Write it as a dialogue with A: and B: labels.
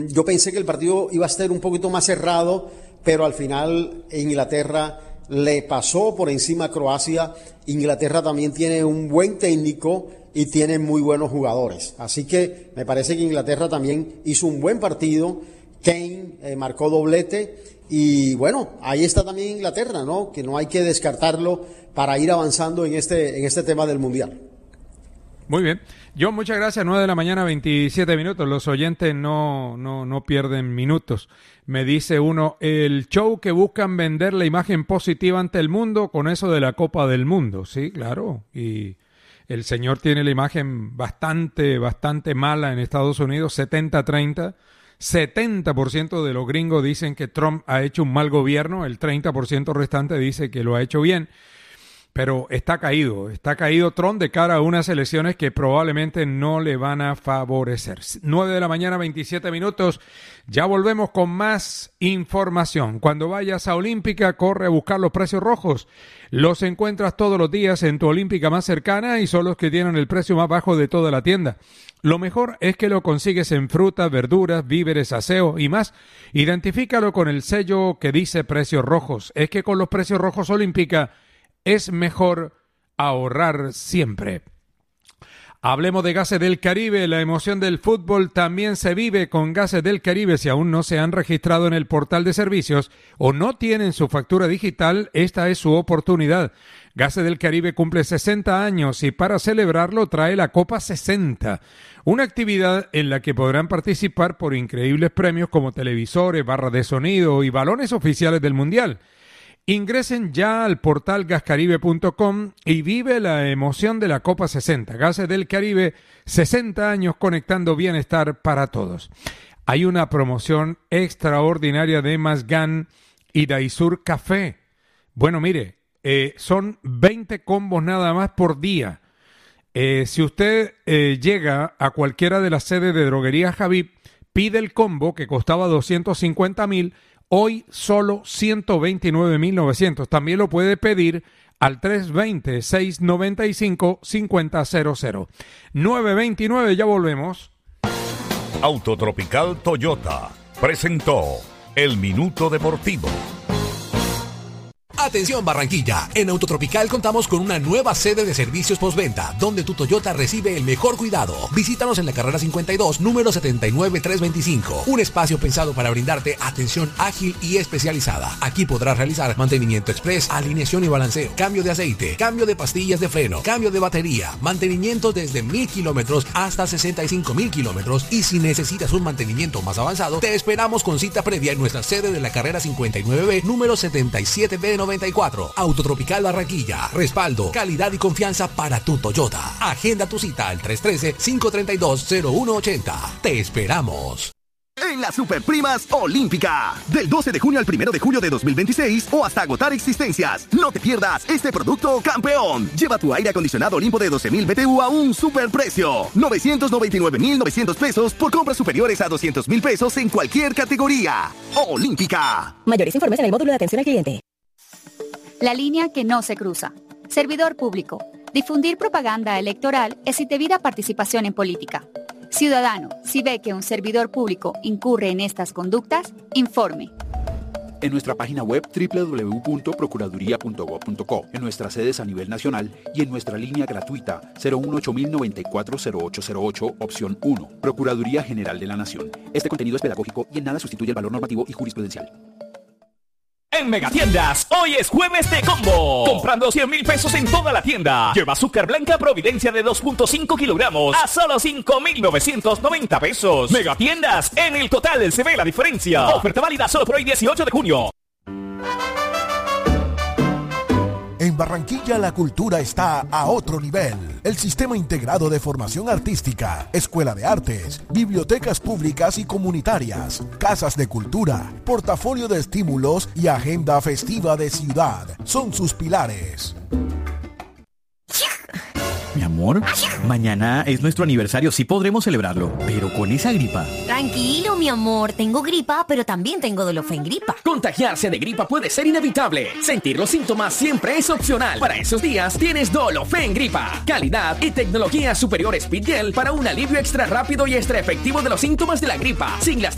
A: Yo pensé que el partido iba a ser un poquito más cerrado, pero al final Inglaterra le pasó por encima a Croacia. Inglaterra también tiene un buen técnico y tiene muy buenos jugadores. Así que me parece que Inglaterra también hizo un buen partido. Kane marcó doblete y bueno, ahí está también Inglaterra, ¿no? Que no hay que descartarlo para ir avanzando en este tema del Mundial.
B: Muy bien. John, muchas gracias. 9 de la mañana, 27 minutos. Los oyentes no pierden minutos. Me dice uno, el show que buscan vender la imagen positiva ante el mundo con eso de la Copa del Mundo. Sí, claro. Y el señor tiene la imagen bastante mala en Estados Unidos, 70-30. 70% de los gringos dicen que Trump ha hecho un mal gobierno, el 30% restante dice que lo ha hecho bien. Pero está caído Trump de cara a unas elecciones que probablemente no le van a favorecer. 9 de la mañana, 27 minutos. Ya volvemos con más información. Cuando vayas a Olímpica, corre a buscar los precios rojos. Los encuentras todos los días en tu Olímpica más cercana y son los que tienen el precio más bajo de toda la tienda. Lo mejor es que lo consigues en frutas, verduras, víveres, aseo y más. Identifícalo con el sello que dice precios rojos. Es que con los precios rojos Olímpica es mejor ahorrar siempre. Hablemos de Gases del Caribe. La emoción del fútbol también se vive con Gases del Caribe. Si aún no se han registrado en el portal de servicios o no tienen su factura digital, esta es su oportunidad. Gases del Caribe cumple 60 años y para celebrarlo trae la Copa 60, una actividad en la que podrán participar por increíbles premios como televisores, barras de sonido y balones oficiales del Mundial. Ingresen ya al portal gascaribe.com y vive la emoción de la Copa 60. Gases del Caribe, 60 años conectando bienestar para todos. Hay una promoción extraordinaria de Mazgan y Daisur Café. Bueno, mire, son 20 combos nada más por día. Si usted llega a cualquiera de las sedes de Droguería Javib, pide el combo que costaba 250,000, hoy solo 129,900. También lo puede pedir al 320-695-5000. 929, ya volvemos.
C: Autotropical Toyota presentó El Minuto Deportivo.
D: Atención Barranquilla, en Autotropical contamos con una nueva sede de servicios postventa, donde tu Toyota recibe el mejor cuidado. Visítanos en la carrera 52, número 79325, un espacio pensado para brindarte atención ágil y especializada. Aquí podrás realizar mantenimiento express, alineación y balanceo, cambio de aceite, cambio de pastillas de freno, cambio de batería, mantenimiento desde 1,000 kilómetros hasta 65,000 kilómetros, y si necesitas un mantenimiento más avanzado, te esperamos con cita previa en nuestra sede de la carrera 59B, número 77B94. Autotropical Barranquilla. Respaldo, calidad y confianza para tu Toyota. Agenda tu cita al 313-532-0180. Te esperamos.
E: En las Superprimas Olímpica, del 12 de junio al 1 de julio de 2026 o hasta agotar existencias. No te pierdas este producto campeón. Lleva tu aire acondicionado Olimpo de 12,000 BTU a un superprecio. 999,900 pesos por compras superiores a 200,000 pesos en cualquier categoría. Olímpica.
F: Mayores informes en el módulo de atención al cliente.
G: La línea que no se cruza. Servidor público. Difundir propaganda electoral es indebida participación en política. Ciudadano, si ve que un servidor público incurre en estas conductas, informe.
H: En nuestra página web www.procuraduría.gov.co, en nuestras sedes a nivel nacional y en nuestra línea gratuita 018-094-0808, opción 1, Procuraduría General de la Nación. Este contenido es pedagógico y en nada sustituye el valor normativo y jurisprudencial.
I: En Megatiendas, hoy es jueves de combo. Comprando 100,000 pesos en toda la tienda, lleva azúcar blanca Providencia de 2.5 kilogramos a solo 5,990 pesos. Megatiendas, en el total se ve la diferencia. Oferta válida solo por hoy 18 de junio.
J: En Barranquilla la cultura está a otro nivel. El Sistema Integrado de Formación Artística, Escuela de Artes, bibliotecas públicas y comunitarias, casas de cultura, portafolio de estímulos y agenda festiva de ciudad son sus pilares.
K: Mi amor, mañana es nuestro aniversario, sí podremos celebrarlo, pero con esa gripa.
L: Tranquilo, mi amor, tengo gripa, pero también tengo Dolofengripa.
M: Contagiarse de gripa puede ser inevitable. Sentir los síntomas siempre es opcional. Para esos días tienes Dolofengripa. Calidad y tecnología superior Speed Gel para un alivio extra rápido y extra efectivo de los síntomas de la gripa, sin las